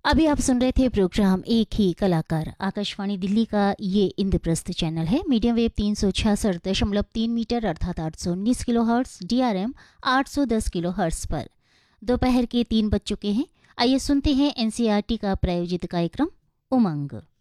अभी आप सुन रहे थे प्रोग्राम एक ही कलाकार। आकाशवाणी दिल्ली का ये इंद्रप्रस्थ चैनल है। मीडियम वेव 366.3 मीटर अर्थात 819 kilo hertz, DRM 810 kilo hertz पर दोपहर के 3 बज चुके हैं। आइए सुनते हैं NCERT का प्रायोजित कार्यक्रम उमंग।